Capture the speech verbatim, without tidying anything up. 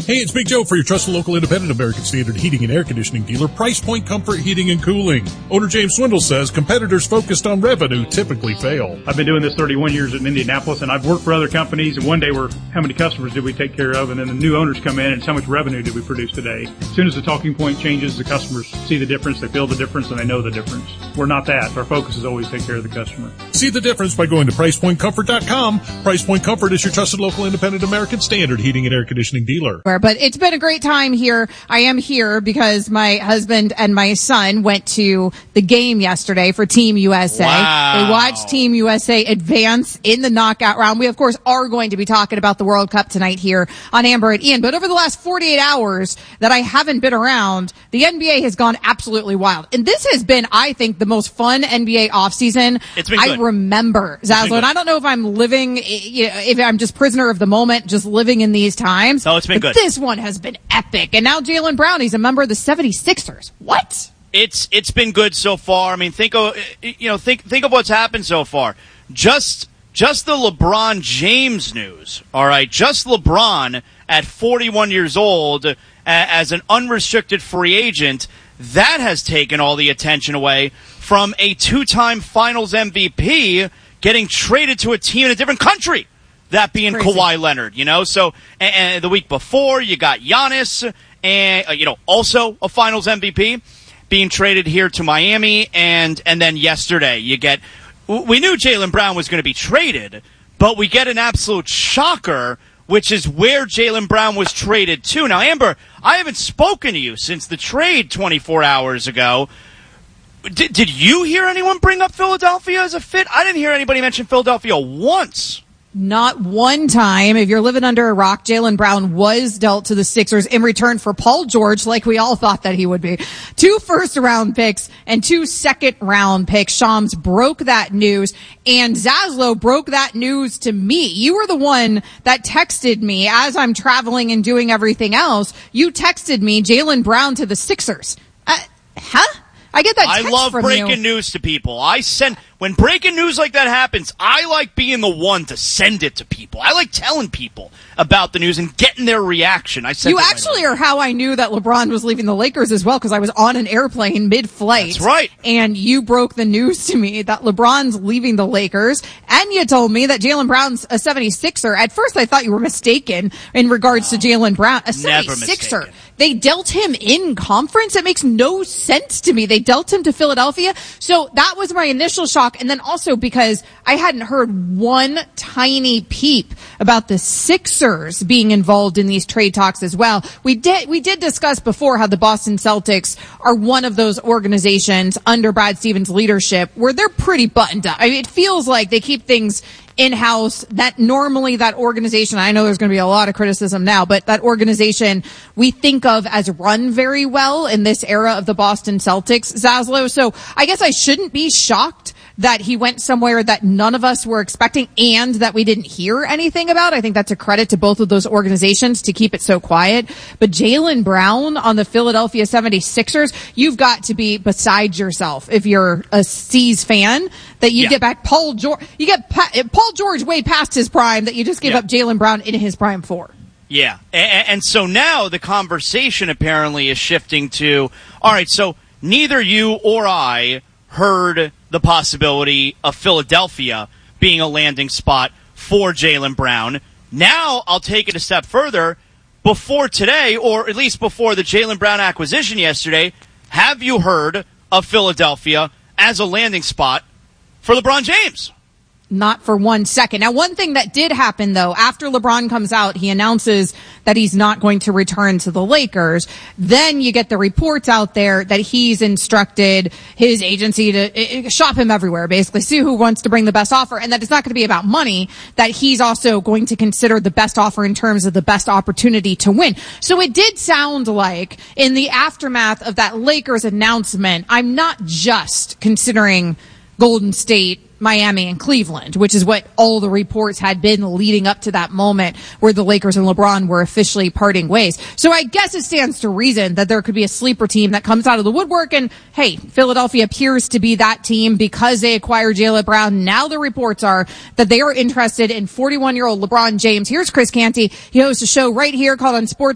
Hey, it's Big Joe for your trusted local independent American Standard heating and air conditioning dealer, Price Point Comfort Heating and Cooling. Owner James Swindle says competitors focused on revenue typically fail. I've been doing this thirty-one years in Indianapolis, and I've worked for other companies, and one day we're, how many customers did we take care of? And then the new owners come in, and how much revenue did we produce today? As soon as the talking point changes, the customers see the difference, they feel the difference, and they know the difference. We're not that. Our focus is always take care of the customer. See the difference by going to price point comfort dot com. Price Point Comfort is your trusted local independent American Standard heating and air conditioning dealer. But it's been a great time here. I am here because my husband and my son went to the game yesterday for Team U S A. Wow. They watched Team U S A advance in the knockout round. We, of course, are going to be talking about the World Cup tonight here on Amber and Ian. But over the last forty-eight hours that I haven't been around, the N B A has gone absolutely wild. And this has been, I think, the most fun N B A offseason It's been I good. remember, Zaslow. And I don't know if I'm living, you know, if I'm just prisoner of the moment, just living in these times. No, it's been but good. This one has been epic. And now Jaylen Brown, he's a member of the seventy-sixers. What? It's it's been good so far. I mean, think of you know think think of what's happened so far. Just just the LeBron James news. All right, just LeBron at forty-one years old uh, as an unrestricted free agent. That has taken all the attention away from a two-time Finals M V P getting traded to a team in a different country. That being Crazy. Kawhi Leonard, you know. So, and, and the week before, you got Giannis, and uh, you know, also a Finals M V P being traded here to Miami, and and then yesterday you get. We knew Jaylen Brown was going to be traded, but we get an absolute shocker, which is where Jaylen Brown was traded to. Now, Amber, I haven't spoken to you since the trade twenty-four hours ago. Did, did you hear anyone bring up Philadelphia as a fit? I didn't hear anybody mention Philadelphia once. Not one time. If you're living under a rock, Jaylen Brown was dealt to the Sixers in return for Paul George, like we all thought that he would be. Two first-round picks and two second-round picks. Shams broke that news, and Zaslow broke that news to me. You were the one that texted me as I'm traveling and doing everything else. You texted me Jaylen Brown to the Sixers. Uh, huh? I get that text I love from breaking you. news to people. I send when breaking news like that happens, I like being the one to send it to people. I like telling people about the news and getting their reaction. I send You it right actually away. are how I knew that LeBron was leaving the Lakers as well, because I was on an airplane mid-flight. That's right. And you broke the news to me that LeBron's leaving the Lakers, and you told me that Jaylen Brown's a seventy-sixer. At first I thought you were mistaken in regards to Jaylen Brown. A seventy-sixer. mistaken. They dealt him in conference? It makes no sense to me. They dealt him to Philadelphia. So that was my initial shock. And then also because I hadn't heard one tiny peep about the Sixers being involved in these trade talks as well. We did, we did discuss before how the Boston Celtics are one of those organizations under Brad Stevens' leadership where they're pretty buttoned up. I mean, it feels like they keep things in-house. That normally that organization, I know there's going to be a lot of criticism now, but that organization we think of as run very well in this era of the Boston Celtics, Zaslow. So I guess I shouldn't be shocked that he went somewhere that none of us were expecting and that we didn't hear anything about. I think that's a credit to both of those organizations to keep it so quiet. But Jaylen Brown on the Philadelphia seventy-sixers, you've got to be beside yourself if you're a C's fan that you Yeah. get back Paul George. You get pa- Paul George way past his prime that you just give Yeah. up Jaylen Brown in his prime for. Yeah, and, and so now the conversation apparently is shifting to, all right, so neither you or I heard the possibility of Philadelphia being a landing spot for Jaylen Brown. Now I'll take it a step further. Before today, or at least before the Jaylen Brown acquisition yesterday, have you heard of Philadelphia as a landing spot for LeBron James? Not for one second. Now, one thing that did happen, though, after LeBron comes out, he announces that he's not going to return to the Lakers. Then you get the reports out there that he's instructed his agency to shop him everywhere, basically, see who wants to bring the best offer, and that it's not going to be about money, that he's also going to consider the best offer in terms of the best opportunity to win. So it did sound like, in the aftermath of that Lakers announcement, I'm not just considering Golden State, Miami, and Cleveland, which is what all the reports had been leading up to that moment where the Lakers and LeBron were officially parting ways. So I guess it stands to reason that there could be a sleeper team that comes out of the woodwork, and hey, Philadelphia appears to be that team because they acquired Jaylen Brown. Now the reports are that they are interested in forty-one-year-old LeBron James. Here's Chris Canty. He hosts a show right here called On Sports